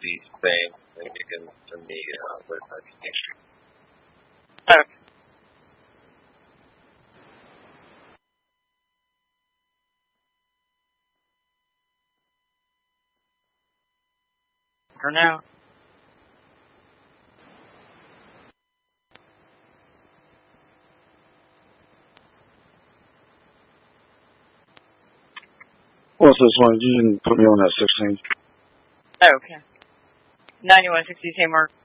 the same, and you can send me with notification. Okay. For now. What's this one? You can put me on that 16. Okay. 9160 St. Mark.